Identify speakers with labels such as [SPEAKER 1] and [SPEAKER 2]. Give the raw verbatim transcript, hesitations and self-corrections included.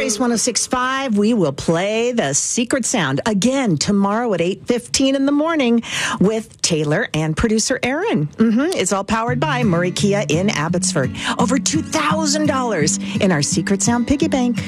[SPEAKER 1] Trace one oh six point five, we will play the secret sound again tomorrow at eight fifteen in the morning with Taylor and producer Aaron. Mm-hmm. It's all powered by Murray Kia in Abbotsford. Over two thousand dollars in our secret sound piggy bank.